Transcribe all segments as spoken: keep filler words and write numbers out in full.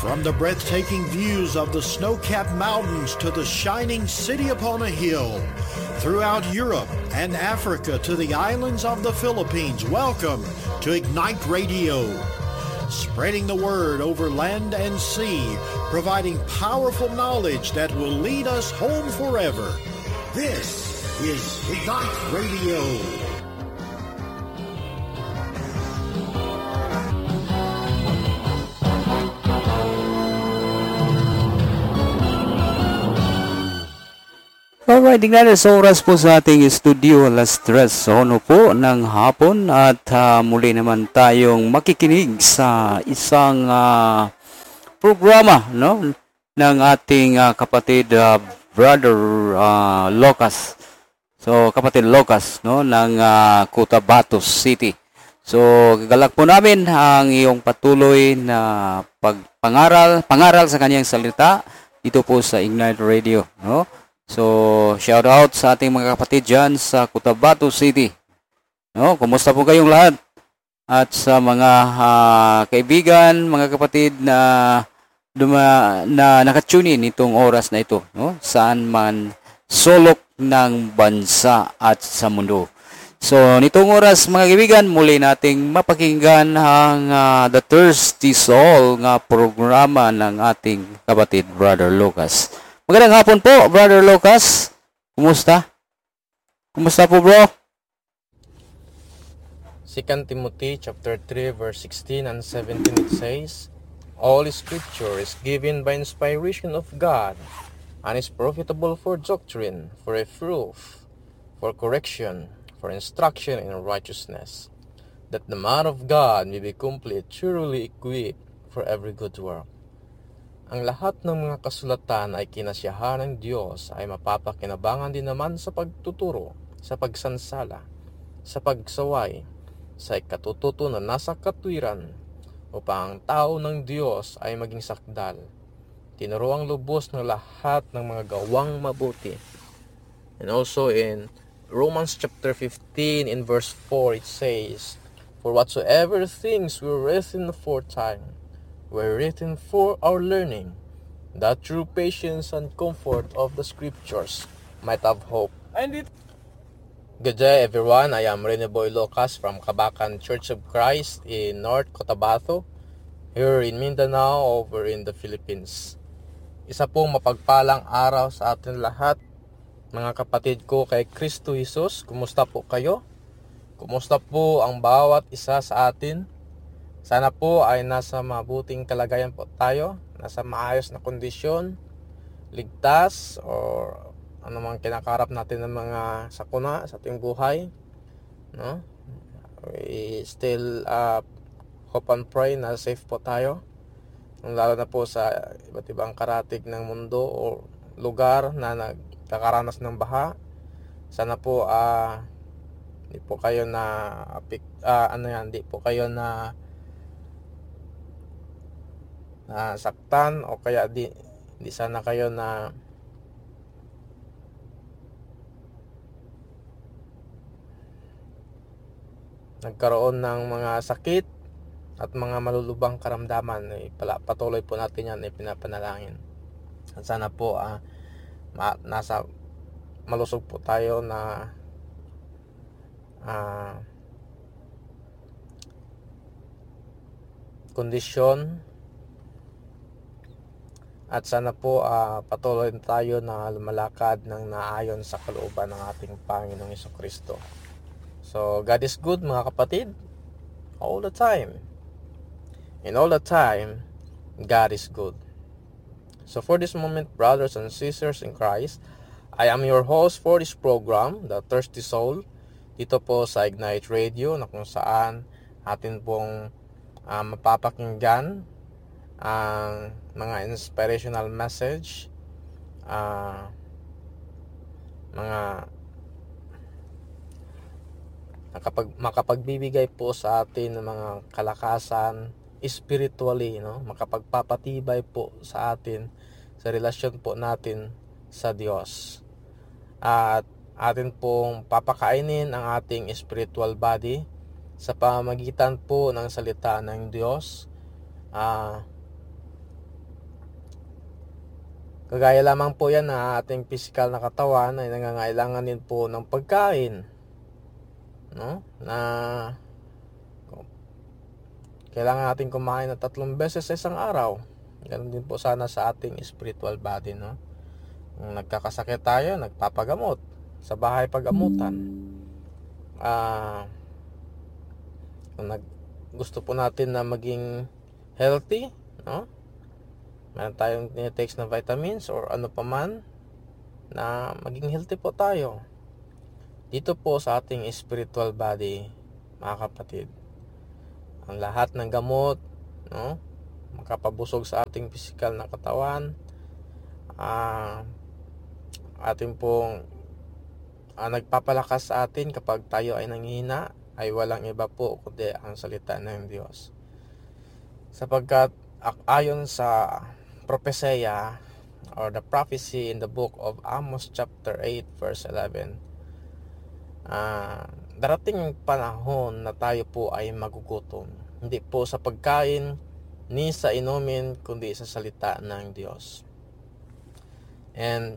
From the breathtaking views of the snow-capped mountains to the shining city upon a hill, throughout Europe and Africa to the islands of the Philippines, welcome to Ignite Radio. Spreading the word over land and sea, providing powerful knowledge that will lead us home forever. This is Ignite Radio. Alright, Igniters, oras po sa ating studio, alas tres ono po ng hapon at uh, muli naman tayong makikinig sa isang uh, programa, no, ng ating uh, kapatid uh, Brother uh, Locas. So, kapatid Locas, no, ng uh, Cotabato City. So, gagalak po namin ang iyong patuloy na pagpangaral, pangaral sa kanyang salita dito po sa Ignite Radio, no? So, shout out sa ating mga kapatid dyan sa Cotabato City. No, kumusta po kayong lahat? At sa mga uh, kaibigan, mga kapatid na duma, na nakatune in itong oras na ito, no? Saan man sulok ng bansa at sa mundo. So, nitong oras mga kaibigan, muli nating mapakinggan ang uh, The Thirsty Soul nga programa ng ating kapatid Brother Lucas. Magandang hapon po, Brother Lucas. Kumusta? Kumusta po, bro? Second Timothy chapter three verse sixteen and seventeen, it says, "All scripture is given by inspiration of God and is profitable for doctrine, for reproof, for correction, for instruction in righteousness, that the man of God may be complete, thoroughly equipped for every good work." Ang lahat ng mga kasulatan ay kinasiyahan ng Diyos ay mapapakinabangan din naman sa pagtuturo, sa pagsansala, sa pagsaway, sa ikatututo na nasa katwiran, upang ang tao ng Diyos ay maging sakdal, tinuruang lubos ng lahat ng mga gawang mabuti. And also in Romans chapter fifteen in verse four, it says, "For whatsoever things were written aforetime were written for our learning, that through patience and comfort of the scriptures might have hope." And it... Good day everyone, I am Rene Boy Lucas from Kabakan Church of Christ in North Cotabato, here in Mindanao, over in the Philippines. Isa pong mapagpalang araw sa atin lahat, mga kapatid ko kay Kristo Jesus. Kumusta po kayo? Kumusta po ang bawat isa sa atin? Sana po ay nasa mabuting kalagayan po tayo, nasa maayos na kondisyon, ligtas, o ano mang kinakarap natin ng mga sakuna sa ating buhay. No? We still uh, hope and pray na safe po tayo, lalo na po sa iba't ibang karatig ng mundo o lugar na nagkakaranas ng baha. Sana po uh, hindi po kayo na uh, ano yan, hindi po kayo na na saktan, o kaya di, di sana kayo na nagkaroon ng mga sakit at mga malulubang karamdaman. Eh, pala, patuloy po natin yan, ipinapanalangin. At sana po ah, ma, nasa malusog po tayo na ah, kondisyon. At sana po uh, patuloy tayo na lumalakad ng naayon sa kalooban ng ating Panginoong Jesucristo. So, God is good, mga kapatid, all the time. And all the time, God is good. So, for this moment, brothers and sisters in Christ, I am your host for this program, The Thirsty Soul, dito po sa Ignite Radio, na kung saan atin pong uh, mapapakinggan ang mga inspirational message, uh, mga nakapag, makapagbibigay po sa atin ng mga kalakasan spiritually, no? Makapagpapatibay po sa atin sa relasyon po natin sa Diyos. At atin pong papakainin ang ating spiritual body sa pamamagitan po ng salita ng Diyos. Ah uh, Kagaya lamang po yan na ating physical na katawan ay nangangailangan din po ng pagkain, no? Na kailangan natin kumain ng tatlong beses sa isang araw. Ganun din po sana sa ating spiritual body, no? Kung nagkakasakit tayo, nagpapagamot sa bahay pagamutan. Ah, kung nag, gusto po natin na maging healthy, no? Meron tayong takes na vitamins or ano pa man na maging healthy po tayo. Dito po sa ating spiritual body, mga kapatid, ang lahat ng gamot, no, makapabusog sa ating physical na katawan, ah, ating pong ah, nagpapalakas sa atin kapag tayo ay nanghihina, ay walang iba po kundi ang salita ng Diyos. Sapagkat ayon sa propesya or the prophecy in the book of Amos chapter eight verse eleven, uh, darating ang panahon na tayo po ay magugutom, hindi po sa pagkain ni sa inumin kundi sa salita ng Diyos. And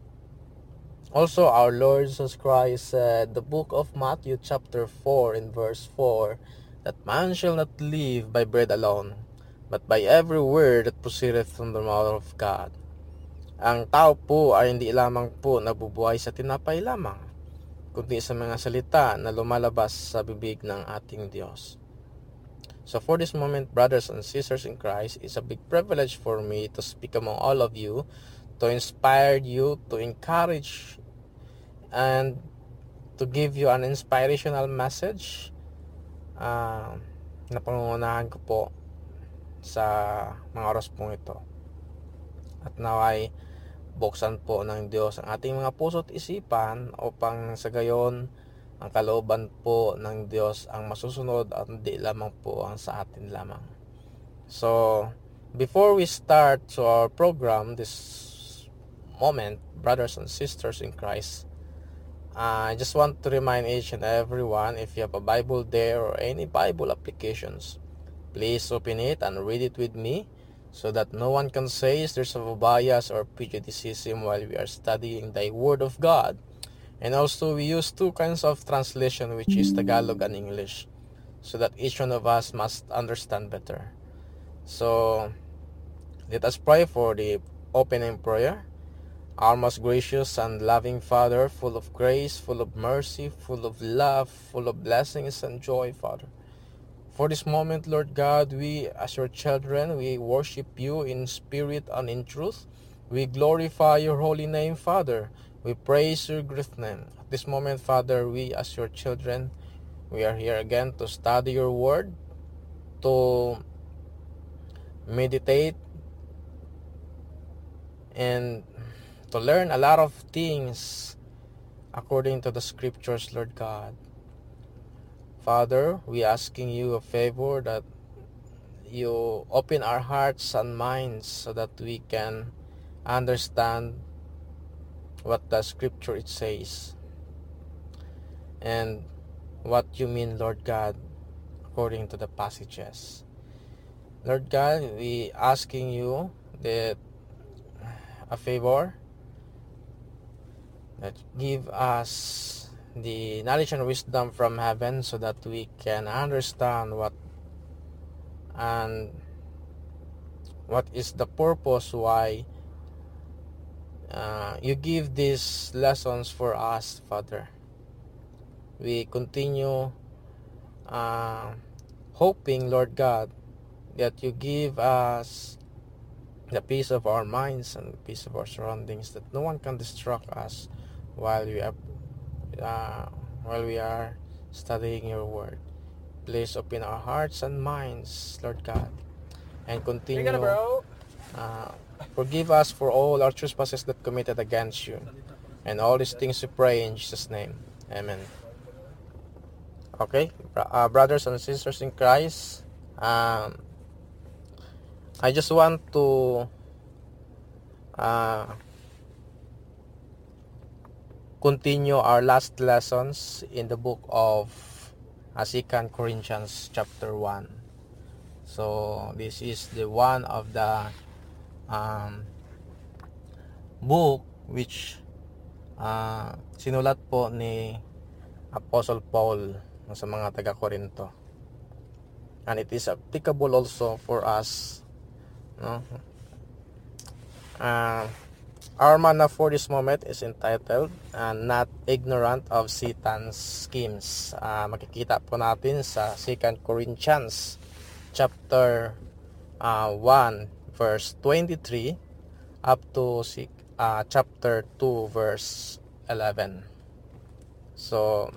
also our Lord Jesus Christ said, the book of Matthew chapter four in verse four, that man shall not live by bread alone, but by every word that proceedeth from the mouth of God. Ang tao po ay hindi lamang po nabubuhay sa tinapay lamang, kundi sa mga salita na lumalabas sa bibig ng ating Diyos. So for this moment, brothers and sisters in Christ, it's a big privilege for me to speak among all of you, to inspire you, to encourage, and to give you an inspirational message uh, na pangungunahan ko po sa mga oras pong ito. At naway buksan po ng Diyos ang ating mga puso at isipan upang sa gayon ang kalooban po ng Diyos ang masusunod at hindi lamang po ang sa atin lamang. So, before we start to our program this moment, brothers and sisters in Christ, uh, I just want to remind each and everyone, if you have a Bible there or any Bible applications, please open it and read it with me so that no one can say there's a bias or prejudice while we are studying the Word of God. And also we use two kinds of translation, which is Tagalog and English, so that each one of us must understand better. So let us pray for the opening prayer. Our most gracious and loving Father, full of grace, full of mercy, full of love, full of blessings and joy, Father, for this moment, Lord God, we as your children, we worship you in spirit and in truth. We glorify your holy name, Father. We praise your great name. At this moment, Father, we as your children, we are here again to study your word, to meditate, and to learn a lot of things according to the scriptures, Lord God. Father, we asking you a favor that you open our hearts and minds so that we can understand what the scripture it says and what you mean, Lord God, according to the passages. Lord God, we asking you that a favor that give us the knowledge and wisdom from heaven so that we can understand what and what is the purpose why uh, you give these lessons for us, Father. We continue uh, hoping, Lord God, that you give us the peace of our minds and the peace of our surroundings, that no one can distract us while we are Uh, while we are studying your word. Please open our hearts and minds, Lord God, and continue uh, forgive us for all our trespasses that committed against you, and all these things we pray in Jesus' name. Amen. Okay, uh, brothers and sisters in Christ, um, I just want to uh, continue our last lessons in the book of Second Corinthians chapter one. So this is the one of the um, book which uh, sinulat po ni Apostle Paul sa mga taga-Korinto. And it is applicable also for us. No? Uh, our manna for this moment is entitled uh, Not Ignorant of Satan's Schemes. Uh, makikita po natin sa Second Corinthians chapter uh, one verse twenty-three up to uh, chapter two verse eleven. So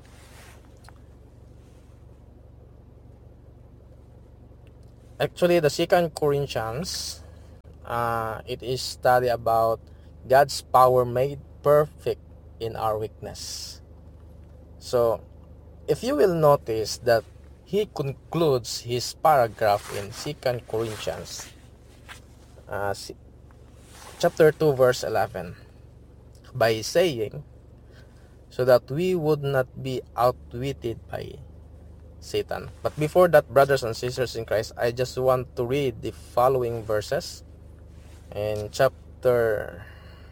actually the Second Corinthians uh, it is study about God's power made perfect in our weakness. So if you will notice that he concludes his paragraph in Second Corinthians uh, chapter two verse eleven by saying, so that we would not be outwitted by Satan. But before that, brothers and sisters in Christ, I just want to read the following verses in chapter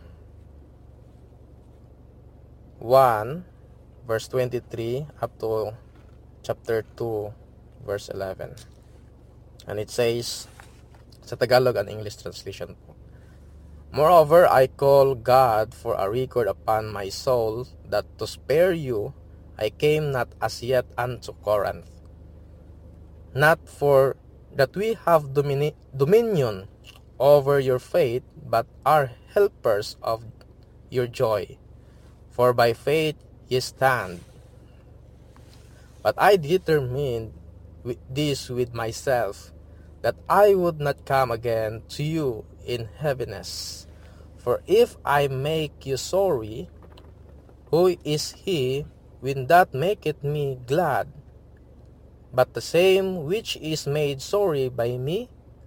one verse twenty-three up to chapter two verse eleven. And it says, sa Tagalog and English translation po, moreover, I call God for a record upon my soul that to spare you I came not as yet unto Corinth, not for that we have domini- dominion over your faith, but are helpers of your joy. For by faith ye stand. But I determined with this with myself, that I would not come again to you in heaviness. For if I make you sorry, who is he when that maketh me glad, but the same which is made sorry by me?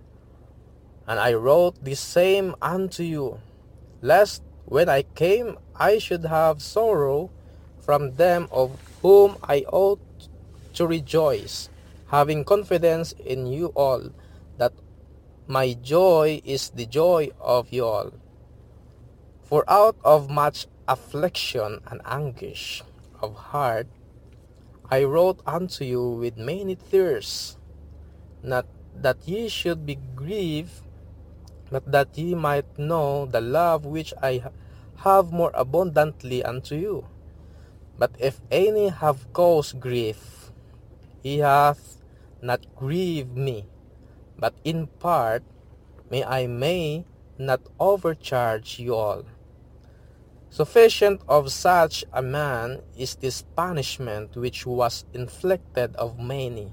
And I wrote this same unto you, lest when I came I should have sorrow from them of whom I ought to rejoice, having confidence in you all, that my joy is the joy of you all. For out of much affliction and anguish of heart I wrote unto you with many tears, not that ye should be grieved, but that ye might know the love which I have more abundantly unto you. But if any have caused grief, he hath not grieved me, but in part, may I may not overcharge you all. Sufficient of such a man is this punishment which was inflicted of many.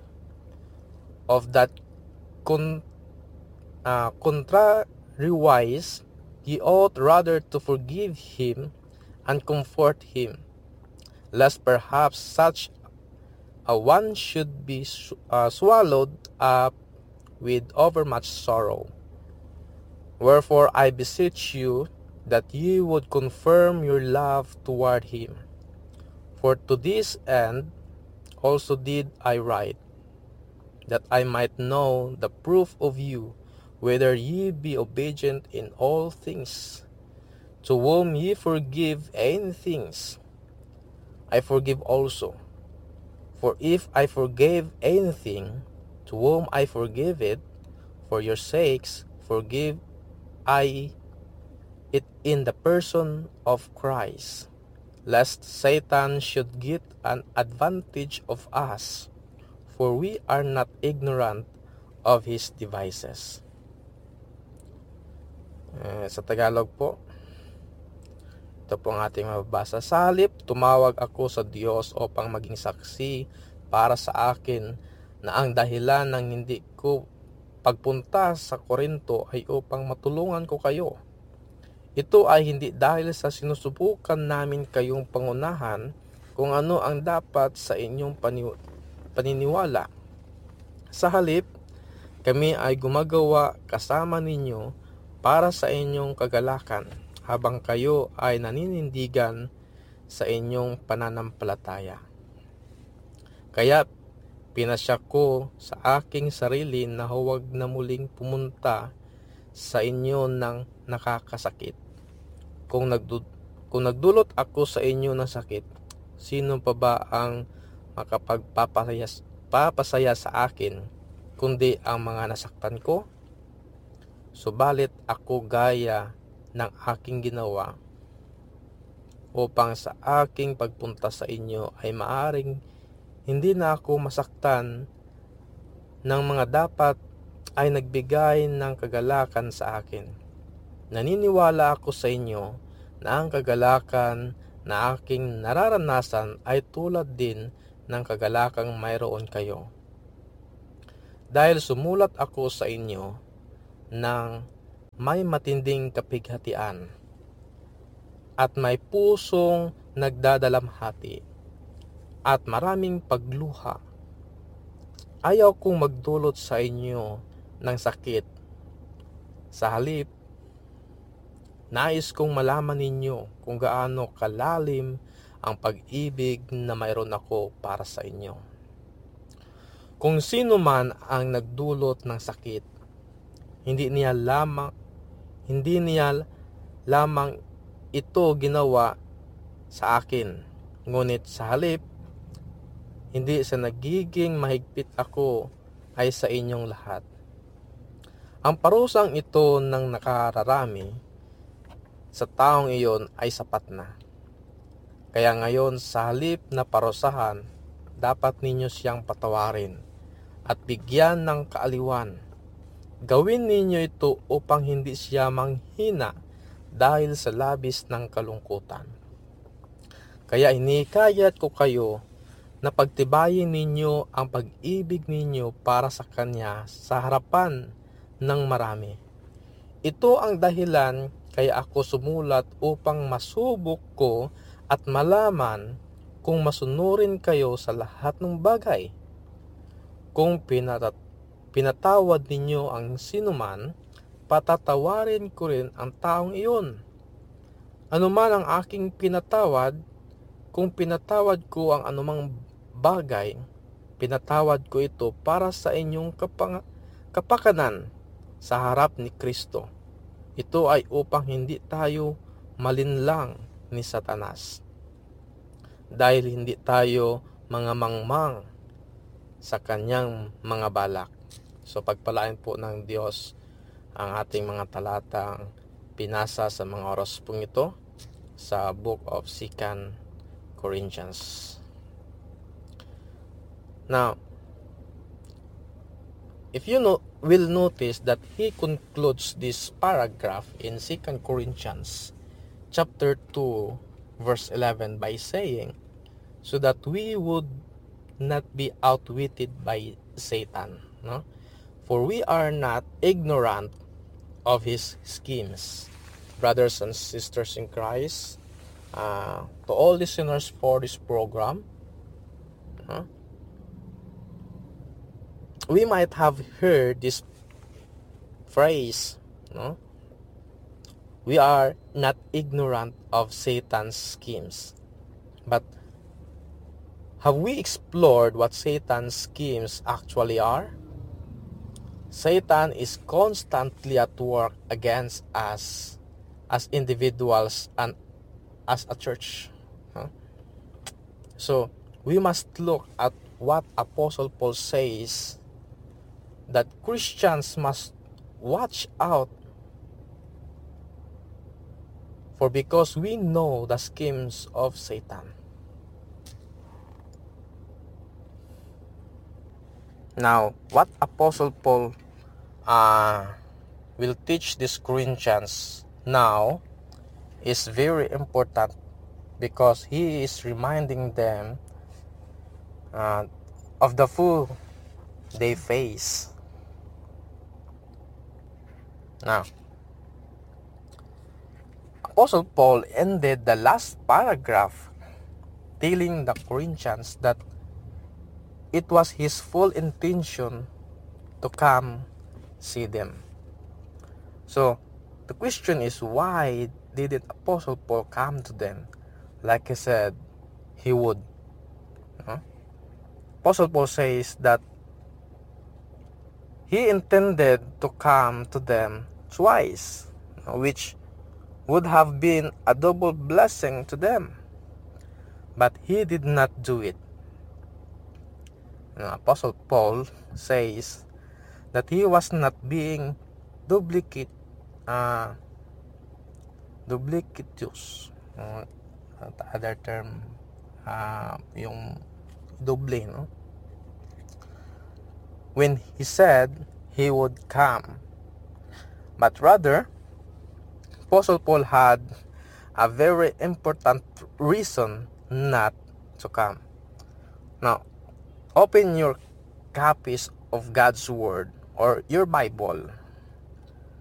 Of that con, uh, contrariwise, ye ought rather to forgive him and comfort him, lest perhaps such a one should be uh, swallowed up with overmuch sorrow. Wherefore I beseech you that ye would confirm your love toward him. For to this end also did I write, that I might know the proof of you, whether ye be obedient in all things. To whom ye forgive any things, I forgive also. For if I forgave anything, to whom I forgive it, for your sakes forgive I it in the person of Christ, lest Satan should get an advantage of us, for we are not ignorant of his devices. Eh, sa Tagalog po, ito po ang ating mababasa. Sa halip, tumawag ako sa Diyos upang maging saksi para sa akin na ang dahilan ng hindi ko pagpunta sa Korinto ay upang matulungan ko kayo. Ito ay hindi dahil sa sinusubukan namin kayong pangunahan kung ano ang dapat sa inyong pani- paniniwala. Sa halip, kami ay gumagawa kasama ninyo para sa inyong kagalakan, habang kayo ay naninindigan sa inyong pananampalataya. Kaya pinasya ko sa aking sarili na huwag na muling pumunta sa inyo ng nakakasakit. Kung, nagdu- kung nagdulot ako sa inyo ng sakit, sino pa ba ang makapagpapasaya papasaya sa akin, kundi ang mga nasaktan ko? Subalit ako gaya ng aking ginawa, upang sa aking pagpunta sa inyo ay maaring hindi na ako masaktan ng mga dapat ay nagbigay ng kagalakan sa akin. Naniniwala ako sa inyo na ang kagalakan na aking nararanasan ay tulad din ng kagalakang mayroon kayo. Dahil sumulat ako sa inyo ng may matinding kapighatian at may pusong nagdadalamhati at maraming pagluha. Ayaw kong magdulot sa inyo ng sakit. Sa halip, nais kong malaman ninyo kung gaano kalalim ang pag-ibig na mayroon ako para sa inyo. Kung sino man ang nagdulot ng sakit, hindi niya lamang hindi niya lamang ito ginawa sa akin, ngunit sa halip, hindi sa nagiging mahigpit ako ay sa inyong lahat. Ang parusang ito ng nakararami sa taong iyon ay sapat na. Kaya ngayon sa halip na parusahan, dapat ninyo siyang patawarin at bigyan ng kaaliwan. Gawin ninyo ito upang hindi siya manghina dahil sa labis ng kalungkutan. Kaya hinikayat ko kayo na pagtibayin ninyo ang pag-ibig ninyo para sa Kanya sa harapan ng marami. Ito ang dahilan kaya ako sumulat upang masubok ko at malaman kung masunurin kayo sa lahat ng bagay. Kung pinat- pinatawad ninyo ang sinuman, patatawarin ko rin ang taong iyon. Ano man ang aking pinatawad, kung pinatawad ko ang anumang bagay, pinatawad ko ito para sa inyong kapang- kapakanan sa harap ni Kristo. Ito ay upang hindi tayo malinlang ni Satanas, dahil hindi tayo mga mangmang sa kanyang mga balak. So pagpalain po ng Diyos ang ating mga talatang pinasa sa mga oras pong ito sa Book of Second Corinthians. Now, if you know, will notice that he concludes this paragraph in Second Corinthians chapter two verse eleven by saying, so that we would not be outwitted by Satan, no? For we are not ignorant of his schemes. Brothers and sisters in Christ, uh, to all listeners for this program, uh, we might have heard this phrase, no? We are not ignorant of Satan's schemes. But have we explored what Satan's schemes actually are? Satan is constantly at work against us as individuals and as a church. Huh? So, we must look at what Apostle Paul says, that Christians must watch out for, because we know the schemes of Satan. Now, what Apostle Paul uh, will teach these Corinthians now is very important, because he is reminding them uh, of the fool they face. Now, Apostle Paul ended the last paragraph telling the Corinthians that it was his full intention to come see them. So, the question is, why didn't Apostle Paul come to them? Like I said, he would. Huh? Apostle Paul says that he intended to come to them twice, which would have been a double blessing to them. But he did not do it. And Apostle Paul says that he was not being duplicate, uh, duplicitous. Uh, the other term, uh, yung doble, no? When he said he would come. But rather, Apostle Paul had a very important reason not to come. Now, open your copies of God's Word or your Bible